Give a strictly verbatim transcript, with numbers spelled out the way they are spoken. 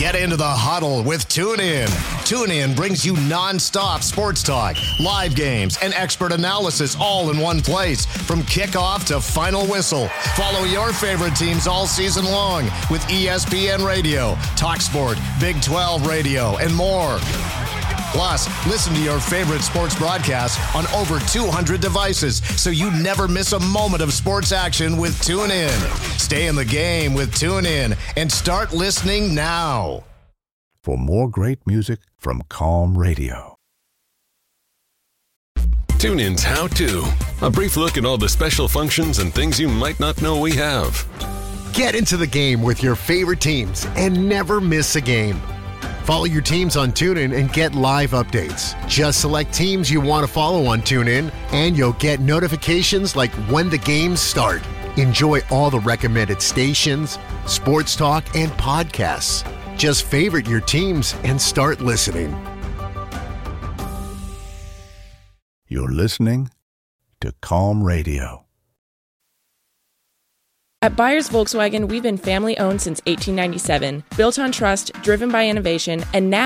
Get into the huddle with TuneIn. TuneIn brings you non-stop sports talk, live games, and expert analysis all in one place from kickoff to final whistle. Follow your favorite teams all season long with E S P N Radio, TalkSport, Big twelve Radio, and more. Plus, listen to your favorite sports broadcasts on over two hundred devices so you never miss a moment of sports action with TuneIn. Stay in the game with TuneIn and start listening now. For more great music from Calm Radio. TuneIn's How To. A brief look at all the special functions and things you might not know we have. Get into the game with your favorite teams and never miss a game. Follow your teams on TuneIn and get live updates. Just select teams you want to follow on TuneIn, and you'll get notifications like when the games start. Enjoy all the recommended stations, sports talk, and podcasts. Just favorite your teams and start listening. You're listening to Calm Radio. At Byers Volkswagen, we've been family-owned since eighteen ninety-seven, built on trust, driven by innovation, and now